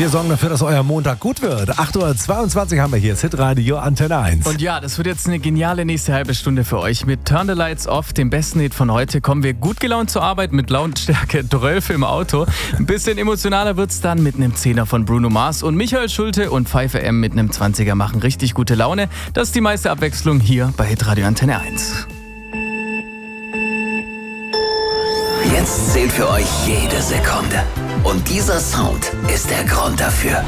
Wir sorgen dafür, dass euer Montag gut wird. 8:22 Uhr haben wir hier, das Hitradio Antenne 1. Und ja, das wird jetzt eine geniale nächste halbe Stunde für euch. Mit Turn the Lights Off, dem besten Hit von heute, kommen wir gut gelaunt zur Arbeit mit Lautstärke 12 im Auto. Ein bisschen emotionaler wird's dann mit einem 10er von Bruno Mars. Und Michael Schulte und Pfeife M mit einem 20er machen richtig gute Laune. Das ist die meiste Abwechslung hier bei Hitradio Antenne 1. Jetzt zählt für euch jede Sekunde. Und dieser Sound ist der Grund dafür.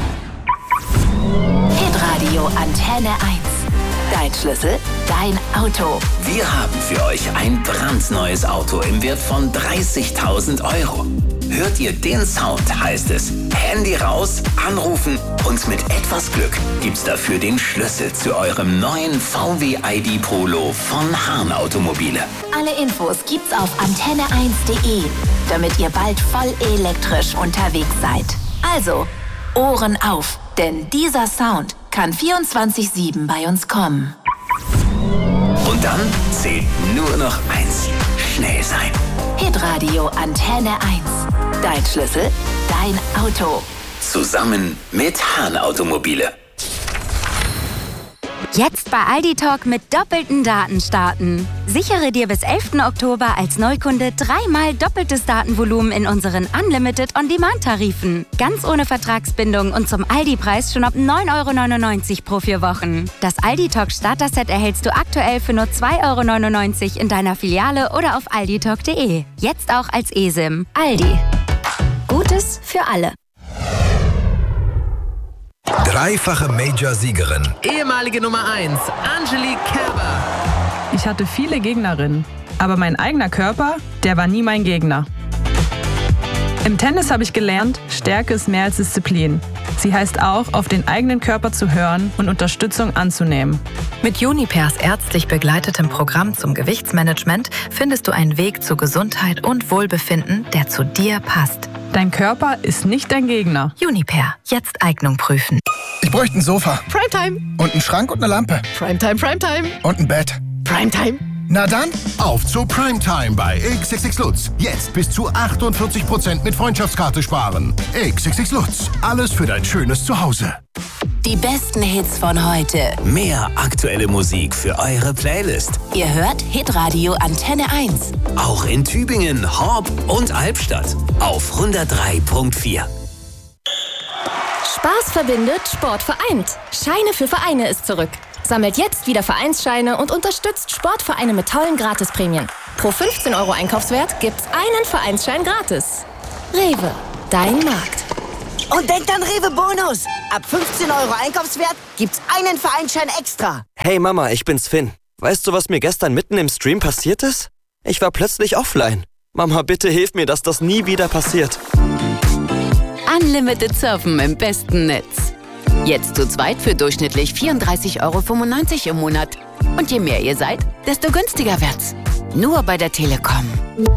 Hitradio Antenne 1. Dein Schlüssel, dein Auto. Wir haben für euch ein brandneues Auto im Wert von 30.000 Euro. Hört ihr den Sound, heißt es Handy raus, anrufen und mit etwas Glück gibt's dafür den Schlüssel zu eurem neuen VW ID Polo von Hahn Automobile. Alle Infos gibt's auf antenne1.de, damit ihr bald voll elektrisch unterwegs seid. Also, Ohren auf, denn dieser Sound kann 24/7 bei uns kommen. Und dann zählt nur noch eins: schnell sein. Hitradio Antenne 1. Dein Schlüssel, dein Auto. Zusammen mit Hahn Automobile. Jetzt bei Aldi Talk mit doppelten Daten starten. Sichere dir bis 11. Oktober als Neukunde 3-mal doppeltes Datenvolumen in unseren Unlimited On-Demand-Tarifen. Ganz ohne Vertragsbindung und zum Aldi-Preis schon ab 9,99 € pro 4 Wochen. Das Aldi Talk Starter-Set erhältst du aktuell für nur 2,99 € in deiner Filiale oder auf alditalk.de. Jetzt auch als eSIM. Aldi. Gutes für alle. Dreifache Major-Siegerin. Ehemalige Nummer 1, Angelique Kerber. Ich hatte viele Gegnerinnen, aber mein eigener Körper, der war nie mein Gegner. Im Tennis habe ich gelernt, Stärke ist mehr als Disziplin. Sie heißt auch, auf den eigenen Körper zu hören und Unterstützung anzunehmen. Mit Junipers ärztlich begleitetem Programm zum Gewichtsmanagement findest du einen Weg zu Gesundheit und Wohlbefinden, der zu dir passt. Dein Körper ist nicht dein Gegner. Juniper, jetzt Eignung prüfen. Ich bräuchte ein Sofa. Primetime. Und einen Schrank und eine Lampe. Primetime, Primetime. Und ein Bett. Primetime. Na dann, auf zu Primetime bei XXX Lutz. Jetzt bis zu 48% mit Freundschaftskarte sparen. XXX Lutz. Alles für dein schönes Zuhause. Die besten Hits von heute. Mehr aktuelle Musik für eure Playlist. Ihr hört Hitradio Antenne 1. Auch in Tübingen, Horb und Albstadt auf 103.4. Spaß verbindet, Sport vereint. Scheine für Vereine ist zurück. Sammelt jetzt wieder Vereinsscheine und unterstützt Sportvereine mit tollen Gratisprämien. Pro 15 € Einkaufswert gibt's einen Vereinsschein gratis. Rewe, dein Markt. Und denkt an Rewe Bonus. Ab 15 € Einkaufswert gibt's einen Vereinsschein extra. Hey Mama, ich bin's Finn. Weißt du, was mir gestern mitten im Stream passiert ist? Ich war plötzlich offline. Mama, bitte hilf mir, dass das nie wieder passiert. Unlimited Surfen im besten Netz. Jetzt zu zweit für durchschnittlich 34,95 € im Monat. Und je mehr ihr seid, desto günstiger wird's. Nur bei der Telekom.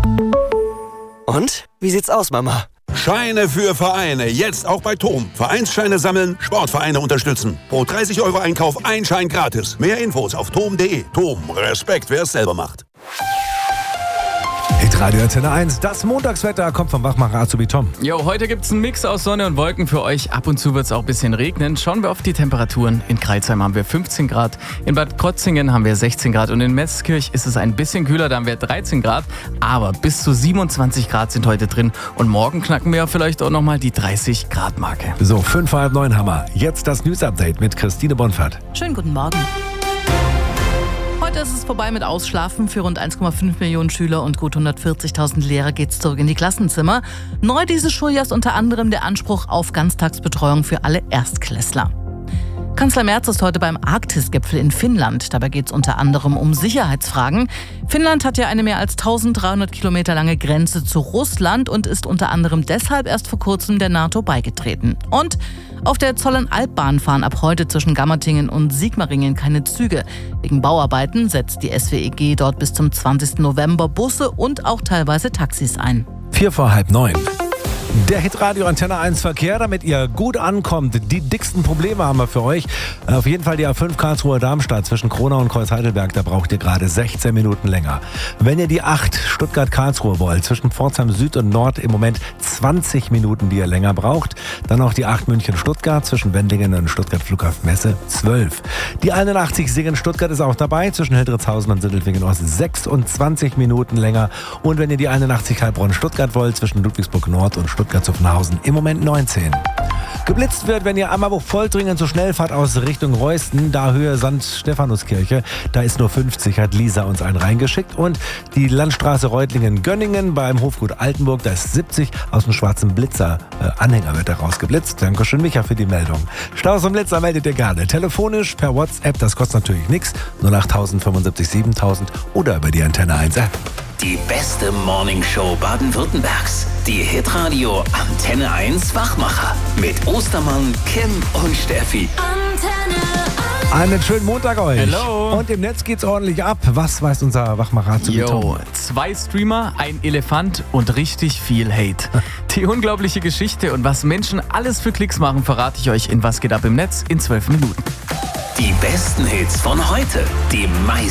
Und? Wie sieht's aus, Mama? Scheine für Vereine. Jetzt auch bei TOM. Vereinsscheine sammeln, Sportvereine unterstützen. Pro 30 € Einkauf ein Schein gratis. Mehr Infos auf tom.de. TOM. Respekt, wer es selber macht. Hitradio Antenne 1, das Montagswetter kommt vom Wachmacher Azubi Tom. Jo, heute gibt's einen Mix aus Sonne und Wolken für euch. Ab und zu wird's auch ein bisschen regnen. Schauen wir auf die Temperaturen. In Crailsheim haben wir 15 Grad, in Bad Krotzingen haben wir 16 Grad und in Metzkirch ist es ein bisschen kühler, da haben wir 13 Grad. Aber bis zu 27 Grad sind heute drin und morgen knacken wir vielleicht auch nochmal die 30 Grad Marke. So, 8:55 haben wir. Jetzt das News-Update mit Christine Bonfert. Schönen guten Morgen. Heute ist es vorbei mit Ausschlafen. Für rund 1,5 Millionen Schüler und gut 140.000 Lehrer geht es zurück in die Klassenzimmer. Neu dieses Schuljahr ist unter anderem der Anspruch auf Ganztagsbetreuung für alle Erstklässler. Kanzler Merz ist heute beim Arktis-Gipfel in Finnland. Dabei geht es unter anderem um Sicherheitsfragen. Finnland hat ja eine mehr als 1300 Kilometer lange Grenze zu Russland und ist unter anderem deshalb erst vor kurzem der NATO beigetreten. Und auf der Zollernalbbahn fahren ab heute zwischen Gammertingen und Sigmaringen keine Züge. Wegen Bauarbeiten setzt die SWEG dort bis zum 20. November Busse und auch teilweise Taxis ein. 8:45. Der Hitradio Antenne 1 Verkehr, damit ihr gut ankommt. Die dicksten Probleme haben wir für euch. Auf jeden Fall die A5 Karlsruhe-Darmstadt zwischen Kronau und Kreuz-Heidelberg. Da braucht ihr gerade 16 Minuten länger. Wenn ihr die 8 Stuttgart-Karlsruhe wollt, zwischen Pforzheim Süd und Nord im Moment 20 Minuten, die ihr länger braucht. Dann noch die 8 München-Stuttgart zwischen Wendlingen und Stuttgart-Flughafen-Messe 12. Die 81 Singen-Stuttgart ist auch dabei, zwischen Hildritzhausen und Sindelfingen-Ost 26 Minuten länger. Und wenn ihr die 81 Heilbronn-Stuttgart wollt, zwischen Ludwigsburg-Nord und Stuttgart-Zuffenhausen im Moment 19. Geblitzt wird, wenn ihr Ammerbuch-Poltringen zur Schnellfahrt aus Richtung Reusten, da Höhe St. Stephanuskirche, da ist nur 50, hat Lisa uns einen reingeschickt. Und die Landstraße Reutlingen-Gönningen beim Hofgut Altenburg, da ist 70, aus dem schwarzen Blitzer Anhänger wird da rausgeblitzt. Dankeschön, Micha, für die Meldung. Staus und Blitzer meldet ihr gerne. Telefonisch, per WhatsApp, das kostet natürlich nichts. 08000 75 7000 oder über die Antenne 1 App. Die beste Morningshow Baden-Württembergs. Die Hitradio Antenne 1 Wachmacher. Mit Ostermann, Kim und Steffi. Einen schönen Montag euch. Hello. Und im Netz geht's ordentlich ab. Was weiß unser Wachmacher zu betonen? 2 Streamer, ein Elefant und richtig viel Hate. Die unglaubliche Geschichte und was Menschen alles für Klicks machen, verrate ich euch in Was geht ab im Netz in 12 Minuten. Die besten Hits von heute. Die meisten